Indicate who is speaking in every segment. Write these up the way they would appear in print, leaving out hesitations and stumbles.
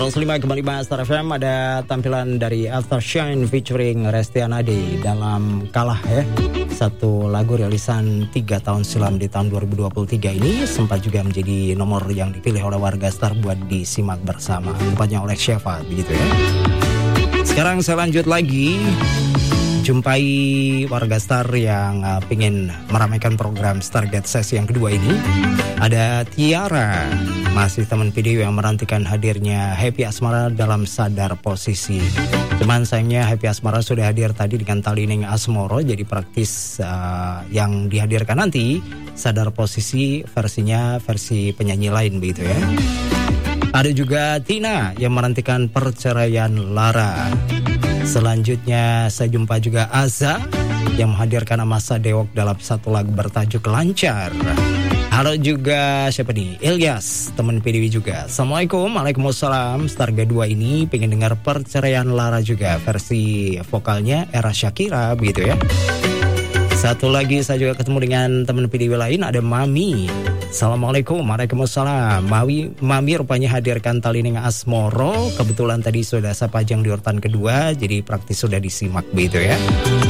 Speaker 1: 105,5 Star FM, ada tampilan dari Aftershine featuring Resti Anadi dalam Kalah ya. Satu lagu rilisan 3 tahun silam di tahun 2023 ini sempat juga menjadi nomor yang dipilih oleh warga Star buat disimak bersama, tepatnya oleh Syafa begitu ya. Sekarang saya lanjut lagi, jumpai warga Star yang pengen meramaikan program Stargate sesi yang kedua ini. Ada Tiara, masih teman PDW yang menantikan hadirnya Happy Asmara dalam Sadar Posisi. Cuman sayangnya Happy Asmara sudah hadir tadi dengan Talining Asmoro, jadi praktis yang dihadirkan nanti Sadar Posisi versinya versi penyanyi lain begitu ya. Ada juga Tina yang menantikan Perceraian Lara. Selanjutnya saya jumpa juga Aza yang menghadirkan Amasa Dewok dalam satu lagu bertajuk Lancar. Halo juga siapa nih? Ilyas, teman PDW juga. Assalamualaikum, waalaikumsalam. Stargate 2 ini pengen dengar Perceraian Lara juga, versi vokalnya Era Shakira begitu ya. Satu lagi saya juga ketemu dengan teman PDW lain, ada Mami. Assalamualaikum, waalaikumsalam. Mami rupanya hadirkan Talining Asmoro. Kebetulan tadi sudah saya pajang di urutan kedua, jadi praktis sudah disimak begitu ya.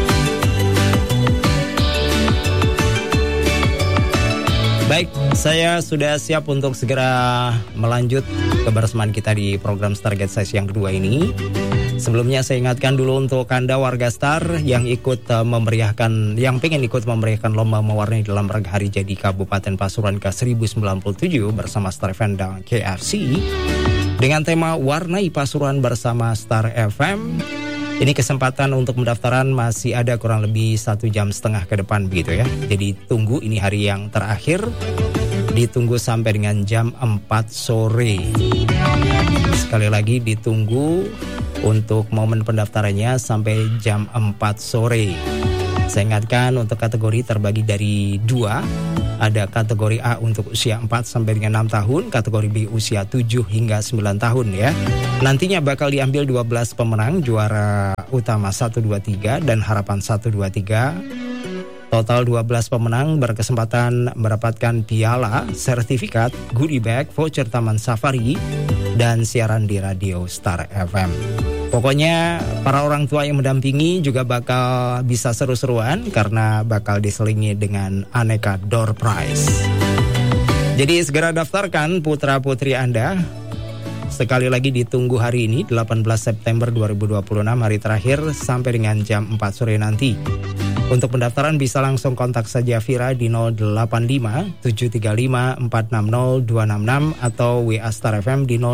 Speaker 1: Baik, saya sudah siap untuk segera melanjut kebersamaan kita di program Stargate sesi yang kedua ini. Sebelumnya saya ingatkan dulu untuk Anda warga Star yang ikut yang pengen ikut memeriahkan lomba mewarnai dalam rangka Hari Jadi Kabupaten Pasuruan ke-1097 bersama Star FM dan KFC dengan tema Warnai Pasuruan bersama Star FM. Ini kesempatan untuk pendaftaran masih ada kurang lebih 1,5 jam ke depan begitu ya. Jadi tunggu, ini hari yang terakhir. Ditunggu sampai dengan jam 4 sore. Sekali lagi ditunggu untuk momen pendaftarannya sampai jam 4 sore. Saya ingatkan untuk kategori terbagi dari 2. Ada kategori A untuk usia 4 sampai dengan 6 tahun, kategori B usia 7 hingga 9 tahun ya. Nantinya bakal diambil 12 pemenang, juara utama 1, 2, 3 dan harapan 1, 2, 3. Total 12 pemenang berkesempatan mendapatkan piala, sertifikat, goodie bag, voucher Taman Safari, dan siaran di radio Star FM. Pokoknya para orang tua yang mendampingi juga bakal bisa seru-seruan karena bakal diselingi dengan aneka door prize. Jadi segera daftarkan putra-putri Anda. Sekali lagi ditunggu hari ini 18 September 2026, hari terakhir sampai dengan jam 4 sore nanti. Untuk pendaftaran bisa langsung kontak saja Vira di 085 735 460 266 atau WA Star FM di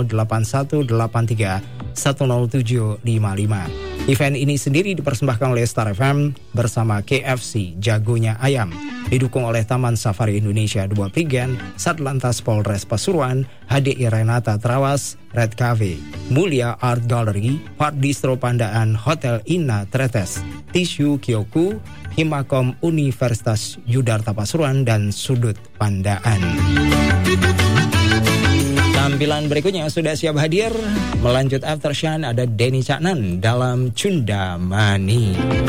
Speaker 1: 08183 10755. Event ini sendiri dipersembahkan oleh Star FM bersama KFC, Jagonya Ayam, didukung oleh Taman Safari Indonesia 2 Prigen, Satlantas Polres Pasuruan, HDI Renata Trawas, Red Cafe, Mulia Art Gallery, Part Distro Pandaan, Hotel Inna Tretes, Tisu Kyoku, Himakom Universitas Yudarta Pasuruan, dan Sudut Pandaan. Tampilan berikutnya sudah siap hadir. Melanjut Aftershine ada Denny Caknan dalam Cunda Mani.